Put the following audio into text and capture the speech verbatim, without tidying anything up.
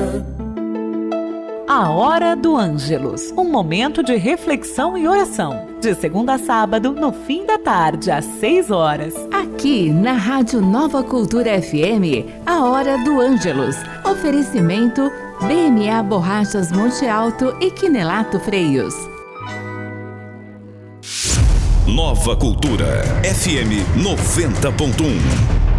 A Hora do Ângelus, um momento de reflexão e oração. De segunda a sábado, no fim da tarde, às seis horas. Aqui na Rádio Nova Cultura F M, a Hora do Ângelus. Oferecimento B M A Borrachas Monte Alto e Quinelato Freios. Nova Cultura F M noventa ponto um.